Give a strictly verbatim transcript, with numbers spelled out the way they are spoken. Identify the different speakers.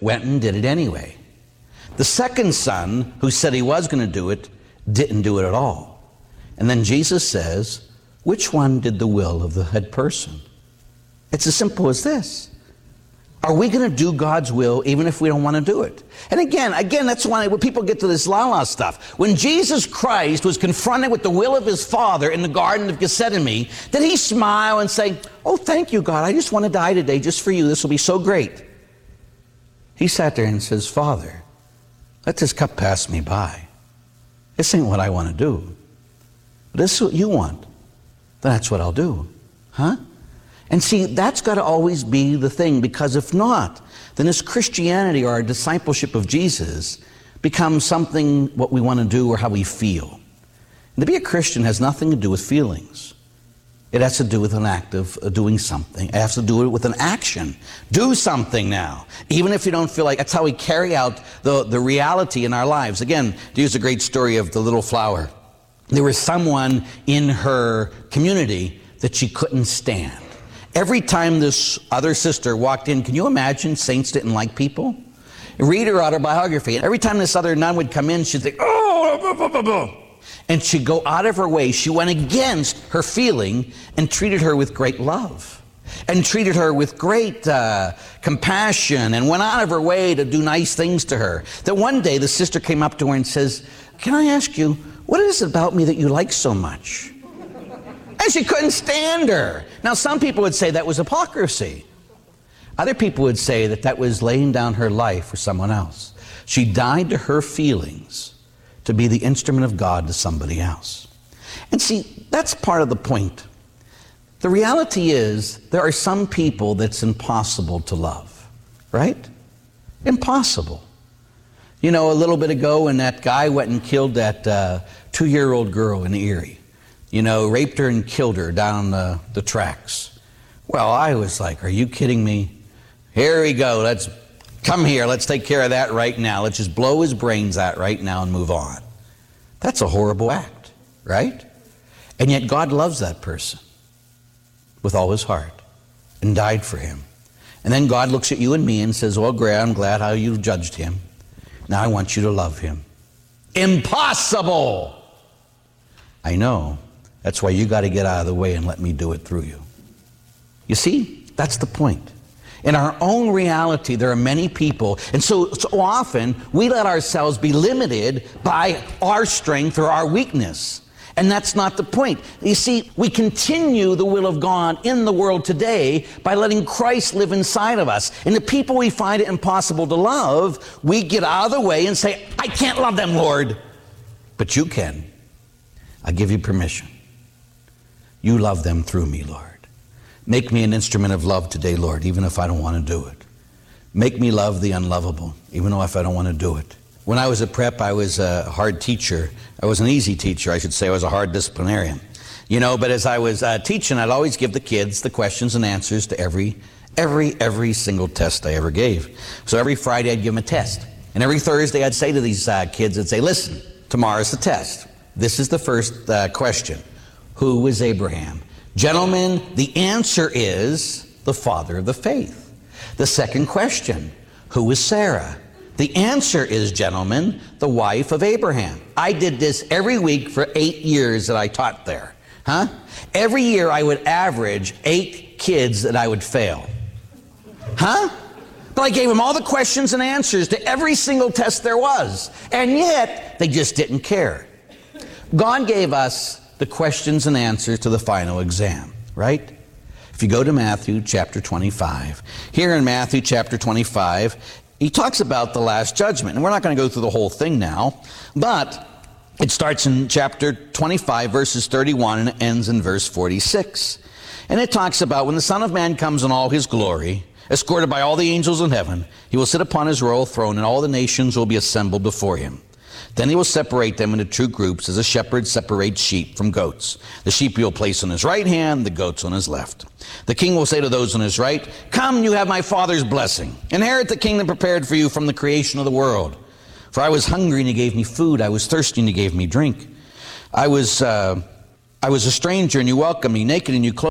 Speaker 1: went and did it anyway. The second son, who said he was going to do it, didn't do it at all. And then Jesus says, which one did the will of the head person? It's as simple as this. Are we going to do God's will even if we don't want to do it? And again, again, that's why when people get to this la-la stuff. When Jesus Christ was confronted with the will of his Father in the Garden of Gethsemane, did he smile and say, oh, thank you, God, I just want to die today just for you. This will be so great. He sat there and says, Father, let this cup pass me by. This ain't what I want to do. But this is what you want. Then that's what I'll do. Huh? And see, that's got to always be the thing, because if not, then this Christianity or our discipleship of Jesus becomes something what we want to do or how we feel. And to be a Christian has nothing to do with feelings. It has to do with an act of doing something. It has to do it with an action. Do something now. Even if you don't feel like, that's how we carry out the, the reality in our lives. Again, to use a great story of the little flower. There was someone in her community that she couldn't stand. Every time this other sister walked in, can you imagine saints didn't like people? Read her autobiography. Every time this other nun would come in, she'd think, oh, blah, blah, blah, blah. And she'd go out of her way. She went against her feeling and treated her with great love. And treated her with great uh, compassion and went out of her way to do nice things to her. That one day the sister came up to her and says, can I ask you, what is it about me that you like so much? And she couldn't stand her. Now, some people would say that was hypocrisy. Other people would say that that was laying down her life for someone else. She died to her feelings to be the instrument of God to somebody else. And see, that's part of the point. The reality is there are some people that's impossible to love, right? Impossible. You know, a little bit ago when that guy went and killed that uh, two-year-old girl in Erie. You know, raped her and killed her down the, the tracks. Well, I was like, are you kidding me? Here we go. Let's come here. Let's take care of that right now. Let's just blow his brains out right now and move on. That's a horrible act, right? And yet God loves that person with all his heart and died for him. And then God looks at you and me and says, well, Gray, I'm glad how you judged him. Now I want you to love him. Impossible! I know. That's why you got to get out of the way and let me do it through you. You see, that's the point. In our own reality, there are many people, and so, so often we let ourselves be limited by our strength or our weakness. And that's not the point. You see, we continue the will of God in the world today by letting Christ live inside of us. And the people we find it impossible to love, we get out of the way and say, I can't love them, Lord. But you can. I give you permission. You love them through me, Lord. Make me an instrument of love today, Lord, even if I don't want to do it. Make me love the unlovable, even though if I don't want to do it. When I was at prep, I was a hard teacher. I was an easy teacher, I should say. I was a hard disciplinarian. You know, but as I was uh, teaching, I'd always give the kids the questions and answers to every, every, every single test I ever gave. So every Friday, I'd give them a test. And every Thursday, I'd say to these uh, kids, I'd say, listen, tomorrow's the test. This is the first uh, question. Who was Abraham? Gentlemen, the answer is the father of the faith. The second question, who was Sarah? The answer is, gentlemen, the wife of Abraham. I did this every week for eight years that I taught there. Huh? Every year I would average eight kids that I would fail. Huh? But I gave them all the questions and answers to every single test there was. And yet, they just didn't care. God gave us the questions and answers to the final exam, right? If you go to Matthew chapter twenty-five, here in Matthew chapter twenty-five, he talks about the last judgment. And we're not going to go through the whole thing now, but it starts in chapter twenty-five, verses thirty-one, and it ends in verse forty-six. And it talks about when the Son of Man comes in all his glory, escorted by all the angels in heaven, he will sit upon his royal throne, and all the nations will be assembled before him. Then he will separate them into two groups, as a shepherd separates sheep from goats. The sheep he will place on his right hand, the goats on his left. The king will say to those on his right, come, you have my Father's blessing. Inherit the kingdom prepared for you from the creation of the world. For I was hungry, and you gave me food. I was thirsty, and you gave me drink. I was, uh, I was a stranger, and you welcomed me, naked, and you clothed me.